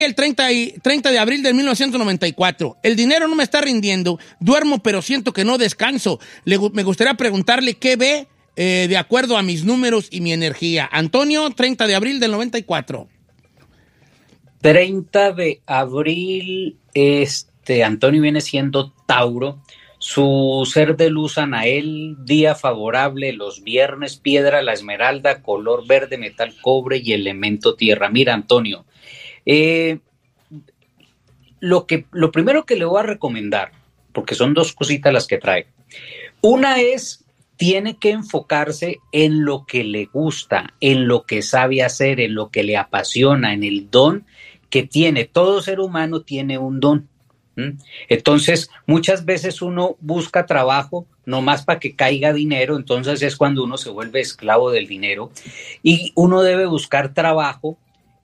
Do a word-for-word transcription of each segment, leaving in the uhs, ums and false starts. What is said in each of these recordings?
El treinta, y, treinta de abril de mil novecientos noventa y cuatro. El dinero no me está rindiendo. Duermo, pero siento que no descanso. Le, me gustaría preguntarle qué ve eh, de acuerdo a mis números y mi energía. Antonio, treinta de abril del noventa y cuatro. treinta de abril, este, Antonio viene siendo Tauro. Su ser de luz, Anael, día favorable, los viernes, piedra, la esmeralda, color verde, metal cobre y elemento tierra. Mira, Antonio, eh, lo que, lo primero que le voy a recomendar, porque son dos cositas las que trae. Una es, tiene que enfocarse en lo que le gusta, en lo que sabe hacer, en lo que le apasiona, en el don que tiene. Todo ser humano tiene un don. Entonces, muchas veces uno busca trabajo nomás para que caiga dinero, entonces es cuando uno se vuelve esclavo del dinero, y uno debe buscar trabajo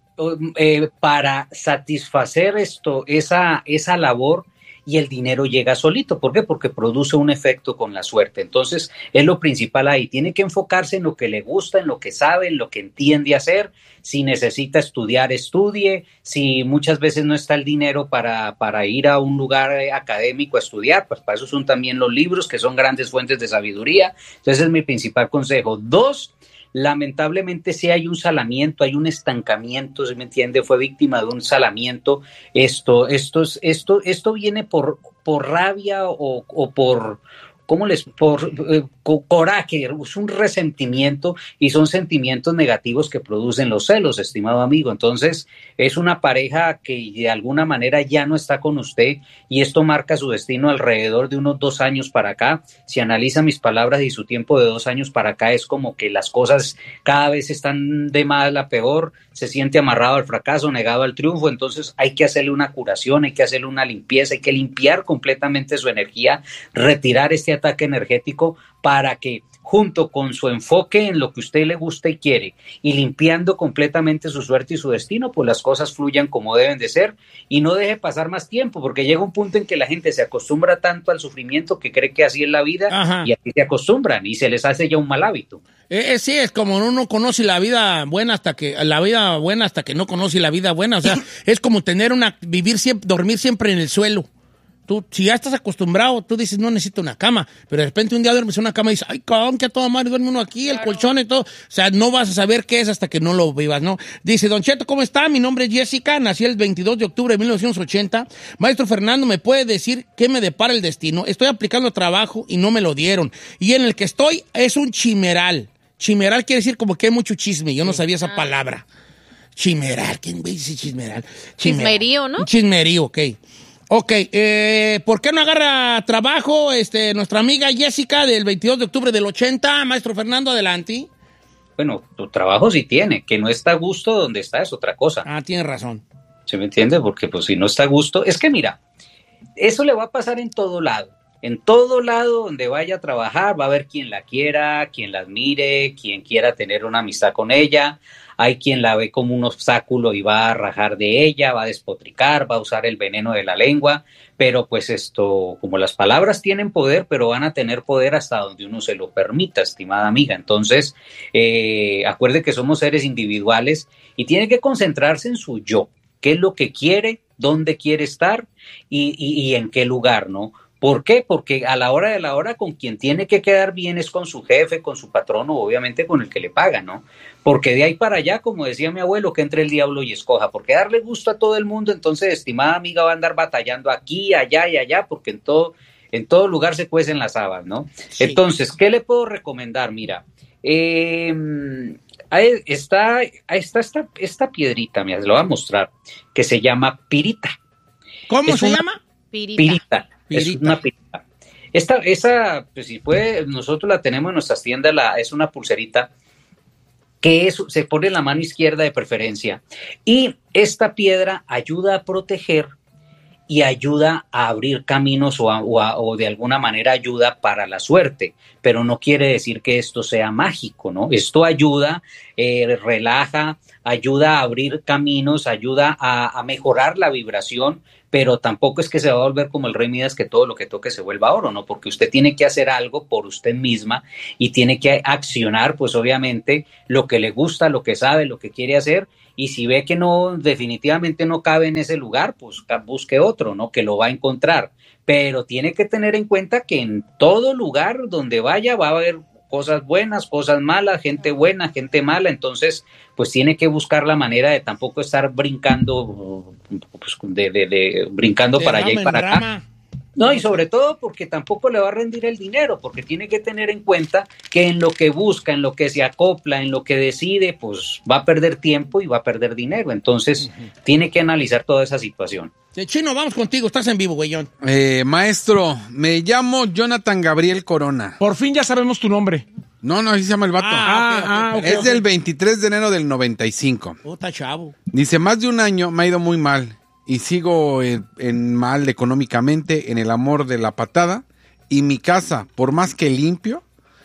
eh, para satisfacer esto, esa, esa labor, y el dinero llega solito. ¿Por qué? Porque produce un efecto con la suerte. Entonces, es lo principal ahí. Tiene que enfocarse en lo que le gusta, en lo que sabe, en lo que entiende hacer. Si necesita estudiar, estudie. Si muchas veces no está el dinero para, para ir a un lugar académico a estudiar, pues para eso son también los libros, que son grandes fuentes de sabiduría. Entonces, es mi principal consejo. Dos, lamentablemente sí hay un salamiento, hay un estancamiento, ¿se me entiende? Fue víctima de un salamiento. Esto, esto, esto, esto viene por, por rabia o, o por, ¿cómo les? Por eh, coraje, es un resentimiento, y son sentimientos negativos que producen los celos, estimado amigo. Entonces, es una pareja que de alguna manera ya no está con usted, y esto marca su destino alrededor de unos dos años para acá. Si analiza mis palabras y su tiempo de dos años para acá, es como que las cosas cada vez están de mal a peor, se siente amarrado al fracaso, negado al triunfo. Entonces hay que hacerle una curación, hay que hacerle una limpieza, hay que limpiar completamente su energía, retirar este ataque energético, para que junto con su enfoque en lo que a usted le gusta y quiere, y limpiando completamente su suerte y su destino, pues las cosas fluyan como deben de ser, y no deje pasar más tiempo, porque llega un punto en que la gente se acostumbra tanto al sufrimiento que cree que así es la vida. Ajá. Y así se acostumbran y se les hace ya un mal hábito. Eh, eh, sí, es como uno conoce la vida buena hasta que la vida buena hasta que no conoce la vida buena. O sea, es como tener una vivir siempre, dormir siempre en el suelo. Tú, si ya estás acostumbrado, tú dices, no necesito una cama, pero de repente un día duermes en una cama y dices, ay, cabrón, que a toda madre duerme uno aquí, claro, el colchón y todo. O sea, no vas a saber qué es hasta que no lo vivas, ¿no? Dice, Don Cheto, ¿cómo está? Mi nombre es Jessica, nací el veintidós de octubre de mil novecientos ochenta. Maestro Fernando, ¿me puede decir qué me depara el destino? Estoy aplicando trabajo y no me lo dieron. Y en el que estoy es un chimeral. Chimeral quiere decir como que hay mucho chisme. Yo no sabía esa palabra. Chimeral. ¿Quién dice chismeral? Chimeral. Chismerío, ¿no? Chismerío, ok. Ok, eh, ¿por qué no agarra trabajo este, nuestra amiga Jessica del veintidós de octubre del ochenta? Maestro Fernando, adelante. Bueno, tu trabajo sí tiene, que no está a gusto donde está es otra cosa. Ah, tiene razón. ¿Se me entiende? Porque pues si no está a gusto, es que mira, eso le va a pasar en todo lado. En todo lado donde vaya a trabajar va a haber quien la quiera, quien la admire, quien quiera tener una amistad con ella. Hay quien la ve como un obstáculo y va a rajar de ella, va a despotricar, va a usar el veneno de la lengua, pero pues esto, como las palabras tienen poder, pero van a tener poder hasta donde uno se lo permita, estimada amiga. Entonces, eh, acuerde que somos seres individuales y tiene que concentrarse en su yo, qué es lo que quiere, dónde quiere estar y, y, y en qué lugar, ¿no? ¿Por qué? Porque a la hora de la hora con quien tiene que quedar bien es con su jefe, con su patrono, obviamente con el que le paga, ¿no? Porque de ahí para allá, como decía mi abuelo, que entre el diablo y escoja, porque darle gusto a todo el mundo, entonces, estimada amiga, va a andar batallando aquí, allá y allá, porque en todo, en todo lugar se cuecen las habas, ¿no? Sí. Entonces, ¿qué le puedo recomendar? Mira, eh, ahí está, ahí está esta, esta piedrita, mira, se lo voy a mostrar, que se llama pirita. ¿Cómo es se una, llama? Pirita. Pirita. Pirita. Es una pirita. Esta, esa, pues si puede, nosotros la tenemos en nuestras tiendas, la, es una pulserita que es, se pone en la mano izquierda de preferencia. Y esta piedra ayuda a proteger y ayuda a abrir caminos o, a, o, a, o de alguna manera ayuda para la suerte, pero no quiere decir que esto sea mágico, ¿no? Esto ayuda, eh, relaja, ayuda a abrir caminos, ayuda a, a mejorar la vibración, pero tampoco es que se va a volver como el rey Midas, que todo lo que toque se vuelva oro, ¿no? Porque usted tiene que hacer algo por usted misma y tiene que accionar, pues obviamente, lo que le gusta, lo que sabe, lo que quiere hacer, y si ve que no, definitivamente no cabe en ese lugar, pues busque otro, ¿no? Que lo va a encontrar, pero tiene que tener en cuenta que en todo lugar donde vaya va a haber cosas buenas, cosas malas, gente buena, gente mala, entonces pues tiene que buscar la manera de tampoco estar brincando, pues, de, de, de, brincando de para allá y para acá. Rama. No, y sobre todo porque tampoco le va a rendir el dinero, porque tiene que tener en cuenta que en lo que busca, en lo que se acopla, en lo que decide, pues va a perder tiempo y va a perder dinero. Entonces, uh-huh. tiene que analizar toda esa situación. Chino, vamos contigo, estás en vivo, güeyón. Eh, maestro, me llamo Jonathan Gabriel Corona. Por fin ya sabemos tu nombre. No, no, así se llama el vato. Ah, okay, ah, okay, okay, es okay. del veintitrés de enero del noventa y cinco. Puta chavo. Dice, más de un año me ha ido muy mal. Y sigo en, en mal económicamente, en el amor de la patada. Y mi casa, por más que limpio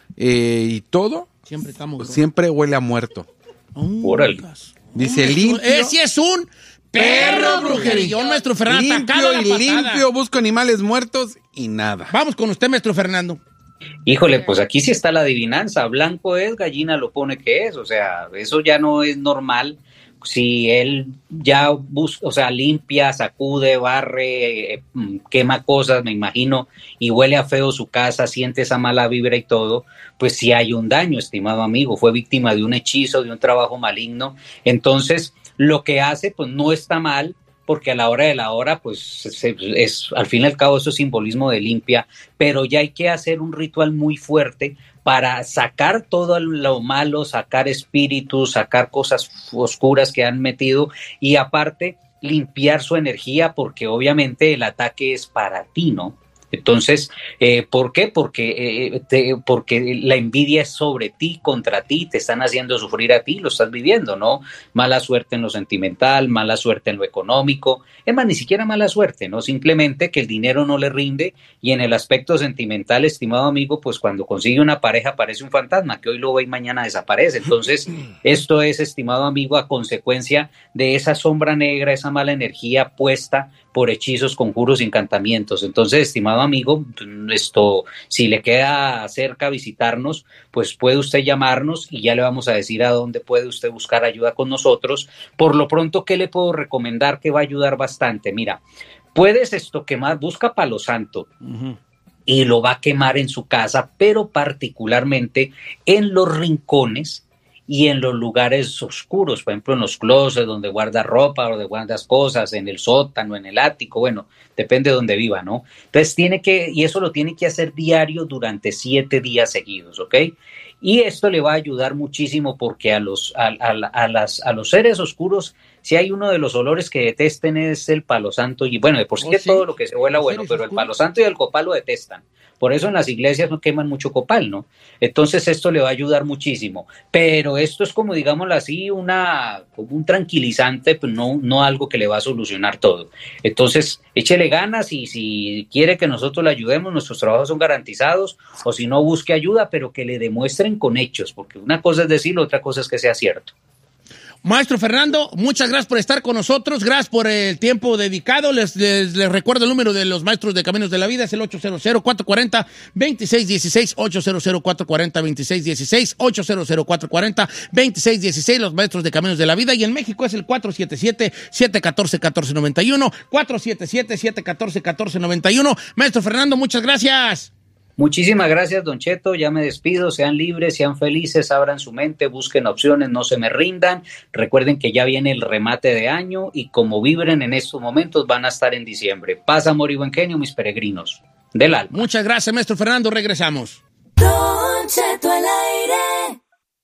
eh, y todo, siempre, estamos siempre huele a muerto. Órale. Dice limpio. Ese es un perro brujerillón, maestro Fernando. Limpio y limpio, busco animales muertos y nada. Vamos con usted, maestro Fernando. Híjole, pues aquí sí está la adivinanza. Blanco es, gallina lo pone que es. O sea, eso ya no es normal. Si él ya busca, o sea, limpia, sacude, barre, eh, quema cosas, me imagino, y huele a feo su casa, siente esa mala vibra y todo, pues sí hay un daño, estimado amigo, fue víctima de un hechizo, de un trabajo maligno. Entonces, lo que hace, pues no está mal, porque a la hora de la hora, pues es, es, al fin y al cabo eso es simbolismo de limpia, pero ya hay que hacer un ritual muy fuerte para sacar todo lo malo, sacar espíritus, sacar cosas oscuras que han metido y aparte limpiar su energía, porque obviamente el ataque es para ti, ¿no? Entonces, eh, ¿por qué? Porque, eh, te, porque la envidia es sobre ti, contra ti, te están haciendo sufrir a ti, lo estás viviendo, ¿no? Mala suerte en lo sentimental, mala suerte en lo económico, es más, ni siquiera mala suerte, ¿no? Simplemente que el dinero no le rinde y en el aspecto sentimental, estimado amigo, pues cuando consigue una pareja parece un fantasma, que hoy lo ve y mañana desaparece. Entonces, esto es, estimado amigo, a consecuencia de esa sombra negra, esa mala energía puesta por hechizos, conjuros y encantamientos. Entonces, estimado amigo, esto, si le queda cerca visitarnos, pues puede usted llamarnos y ya le vamos a decir a dónde puede usted buscar ayuda con nosotros. Por lo pronto, ¿qué le puedo recomendar que va a ayudar bastante? Mira, puedes esto quemar, busca palo santo. Uh-huh. Y lo va a quemar en su casa, pero particularmente en los rincones y en los lugares oscuros, por ejemplo en los closets donde guardas ropa o donde guardas cosas, en el sótano, en el ático, bueno, depende de donde viva, ¿no? Entonces tiene que, y eso lo tiene que hacer diario durante siete días seguidos, ¿ok? Y esto le va a ayudar muchísimo porque a los, a, a, a, las, a los seres oscuros, si hay uno de los olores que detesten es el palo santo, y bueno, de por sí, oh, que sí. todo lo que se huela bueno, pero el palo santo y el copal lo detestan. Por eso en las iglesias no queman mucho copal, ¿no? Entonces esto le va a ayudar muchísimo. Pero esto es como, digámoslo así, una, como un tranquilizante, pero no, no algo que le va a solucionar todo. Entonces, échele ganas y si quiere que nosotros le ayudemos, nuestros trabajos son garantizados, o si no, busque ayuda, pero que le demuestren con hechos, porque una cosa es decirlo, otra cosa es que sea cierto. Maestro Fernando, muchas gracias por estar con nosotros, gracias por el tiempo dedicado. Les, les, les recuerdo el número de los maestros de Caminos de la Vida, es el ocho cero cero, cuatro cuatro cero, dos seis uno seis, ocho cero cero, cuatro cuatro cero, dos seis uno seis, ocho cero cero, cuatro cuatro cero, dos seis uno seis, los maestros de Caminos de la Vida, y en México es el cuatro siete siete, siete uno cuatro, uno cuatro nueve uno, cuatro siete siete, siete uno cuatro, uno cuatro nueve uno. Maestro Fernando, muchas gracias. Muchísimas gracias, don Cheto, ya me despido, sean libres, sean felices, abran su mente, busquen opciones, no se me rindan, recuerden que ya viene el remate de año y como vibren en estos momentos van a estar en diciembre. Paz, amor y buen genio, mis peregrinos del alma. Muchas gracias, maestro Fernando, regresamos. Don Cheto al aire.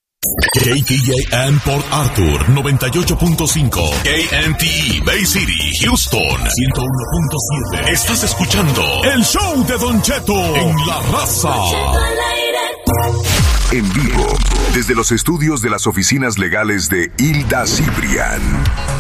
K T J M Port Arthur noventa y ocho punto cinco, K M T E Bay City, Houston ciento uno punto siete. Estás escuchando el show de Don Cheto en La Raza. En vivo, desde los estudios de las oficinas legales de Hilda Cibrián.